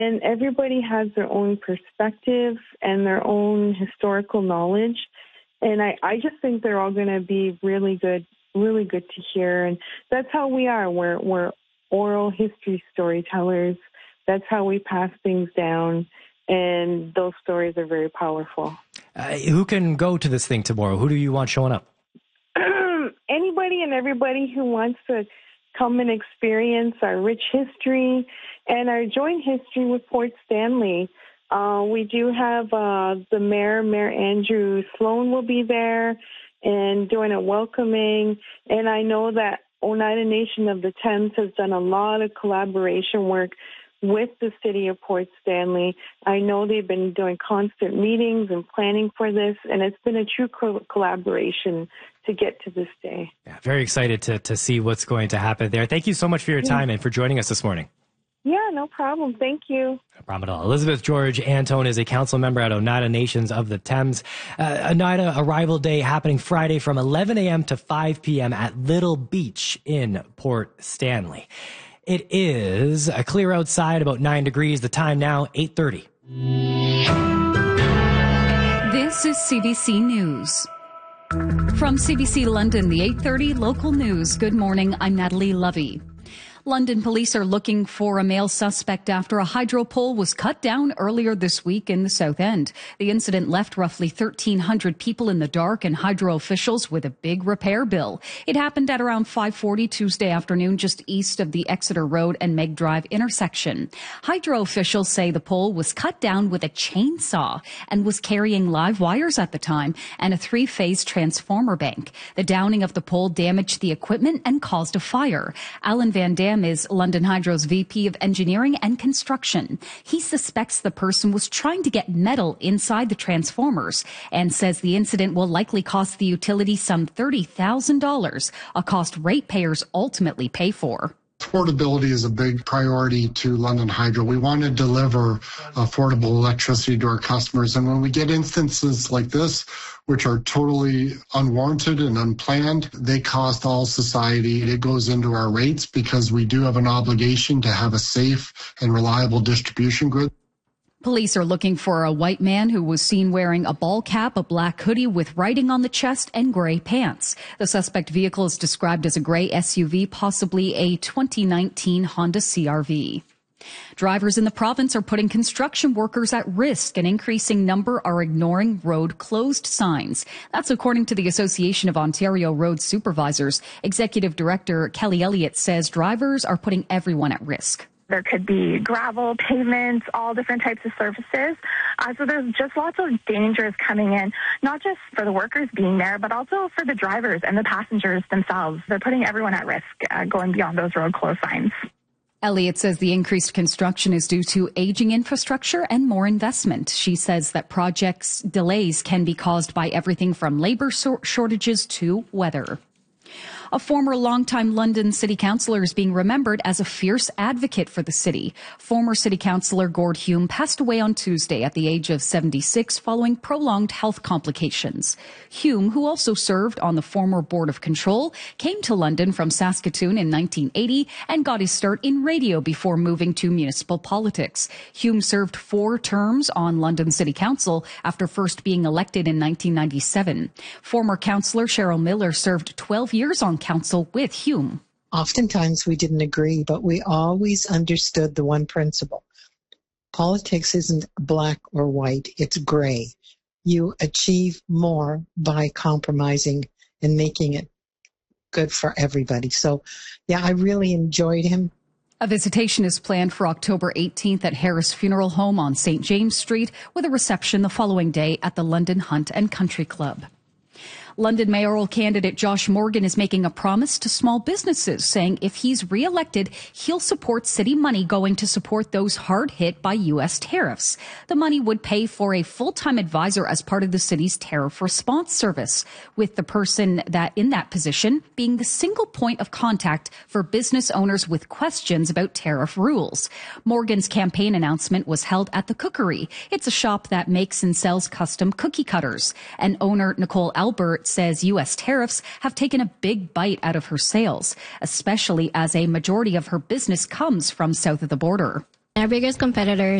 And everybody has their own perspective and their own historical knowledge. And I just think they're all going to be really good to hear. And that's how we are. We're oral history storytellers. That's how we pass things down. And those stories are very powerful. Who can go to this thing tomorrow? Who do you want showing up? Anybody and everybody who wants to come and experience our rich history and our joint history with Port Stanley. We do have the Mayor Andrew Sloan will be there and doing a welcoming. And I know that Oneida Nation of the Thames has done a lot of collaboration work with the city of Port Stanley. I know they've been doing constant meetings and planning for this, and it's been a true collaboration to get to this day. Yeah, very excited to see what's going to happen there. Thank you so much for your time and for joining us this morning. Yeah, no problem. Thank you. No problem at all. Elizabeth George Antone is a council member at Oneida Nations of the Thames. Oneida Arrival Day happening Friday from 11 a.m. to 5 p.m. at Little Beach in Port Stanley. It is a clear outside, about 9 degrees. The time now, 8:30. This is CBC News. From CBC London, the 8:30 local news. Good morning, I'm Natalie Lovey. London police are looking for a male suspect after a hydro pole was cut down earlier this week in the South End. The incident left roughly 1,300 people in the dark and hydro officials with a big repair bill. It happened at around 5:40 Tuesday afternoon just east of the Exeter Road and Meg Drive intersection. Hydro officials say the pole was cut down with a chainsaw and was carrying live wires at the time and a 3-phase transformer bank. The downing of the pole damaged the equipment and caused a fire. Alan Van Dam is London Hydro's VP of Engineering and Construction. He suspects the person was trying to get metal inside the transformers and says the incident will likely cost the utility some $30,000, a cost ratepayers ultimately pay for. Affordability is a big priority to London Hydro. We want to deliver affordable electricity to our customers. And when we get instances like this, which are totally unwarranted and unplanned, they cost all society. It goes into our rates because we do have an obligation to have a safe and reliable distribution grid. Police are looking for a white man who was seen wearing a ball cap, a black hoodie with writing on the chest, and gray pants. The suspect vehicle is described as a gray SUV, possibly a 2019 Honda CR-V. Drivers in the province are putting construction workers at risk. An increasing number are ignoring road closed signs. That's according to the Association of Ontario Road Supervisors. Executive Director Kelly Elliott says drivers are putting everyone at risk. There could be gravel, pavements, all different types of surfaces. So there's just lots of dangers coming in, not just for the workers being there, but also for the drivers and the passengers themselves. They're putting everyone at risk going beyond those road closed signs. Elliott says the increased construction is due to aging infrastructure and more investment. She says that projects delays can be caused by everything from labor shortages to weather. A former longtime London city councillor is being remembered as a fierce advocate for the city. Former city councillor Gord Hume passed away on Tuesday at the age of 76 following prolonged health complications. Hume, who also served on the former Board of Control, came to London from Saskatoon in 1980 and got his start in radio before moving to municipal politics. Hume served 4 terms on London City Council after first being elected in 1997. Former councillor Cheryl Miller served 12 years on council with Hume. Oftentimes we didn't agree, but we always understood the one principle. Politics isn't black or white, it's gray. You achieve more by compromising and making it good for everybody. So, yeah, I really enjoyed him. A visitation is planned for October 18th at Harris Funeral Home on St. James Street, with a reception the following day at the London Hunt and Country Club. London mayoral candidate Josh Morgan is making a promise to small businesses, saying if he's re-elected, he'll support city money going to support those hard hit by U.S. tariffs. The money would pay for a full-time advisor as part of the city's tariff response service, with the person that in that position being the single point of contact for business owners with questions about tariff rules. Morgan's campaign announcement was held at The Cookery. It's a shop that makes and sells custom cookie cutters. And owner Nicole Albert says U.S. tariffs have taken a big bite out of her sales, especially as a majority of her business comes from south of the border. Our biggest competitors